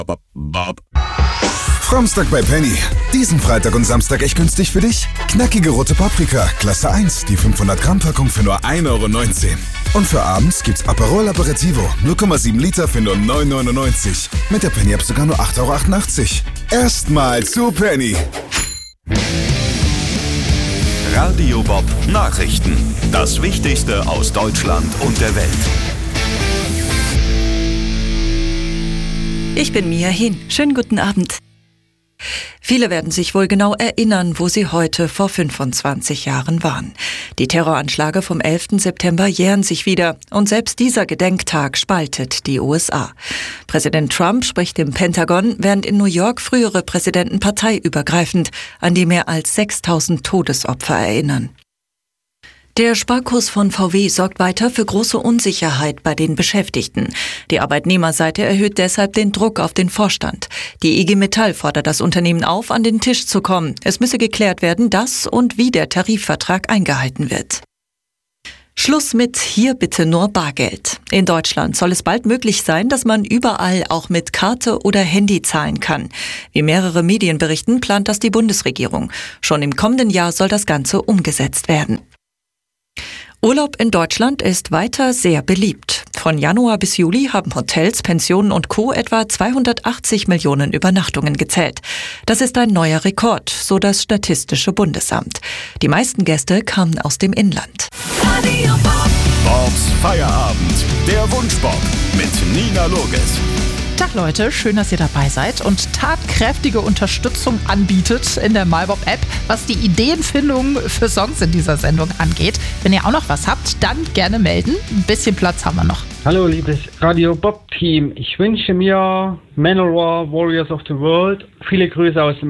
Bob. Frommstag bei Penny. Diesen Freitag und Samstag echt günstig für dich? Knackige rote Paprika, Klasse 1, die 500 Gramm Packung für nur 1,19 €. Und für abends gibt's Aperol Aperitivo, 0,7 Liter für nur 9,99 €. Mit der Penny App sogar nur 8,88 €. Erstmal zu Penny. Radio Bob Nachrichten. Das Wichtigste aus Deutschland und der Welt. Ich bin Mia Hin. Schönen guten Abend. Viele werden sich wohl genau erinnern, wo sie heute vor 25 Jahren waren. Die Terroranschläge vom 11. September jähren sich wieder und selbst dieser Gedenktag spaltet die USA. Präsident Trump spricht im Pentagon, während in New York frühere Präsidenten parteiübergreifend an die mehr als 6.000 Todesopfer erinnern. Der Sparkurs von VW sorgt weiter für große Unsicherheit bei den Beschäftigten. Die Arbeitnehmerseite erhöht deshalb den Druck auf den Vorstand. Die IG Metall fordert das Unternehmen auf, an den Tisch zu kommen. Es müsse geklärt werden, dass und wie der Tarifvertrag eingehalten wird. Schluss mit hier bitte nur Bargeld. In Deutschland soll es bald möglich sein, dass man überall auch mit Karte oder Handy zahlen kann. Wie mehrere Medien berichten, plant das die Bundesregierung. Schon im kommenden Jahr soll das Ganze umgesetzt werden. Urlaub in Deutschland ist weiter sehr beliebt. Von Januar bis Juli haben Hotels, Pensionen und Co. etwa 280 Millionen Übernachtungen gezählt. Das ist ein neuer Rekord, so das Statistische Bundesamt. Die meisten Gäste kamen aus dem Inland. Bobs Feierabend. Der Wunschbob mit Nina Loges. Tag Leute, schön, dass ihr dabei seid und tatkräftige Unterstützung anbietet in der MyBob-App, was die Ideenfindung für Songs in dieser Sendung angeht. Wenn ihr auch noch was habt, dann gerne melden. Ein bisschen Platz haben wir noch. Hallo liebes Radio Bob Team, ich wünsche mir Manowar Warriors of the World. Viele Grüße aus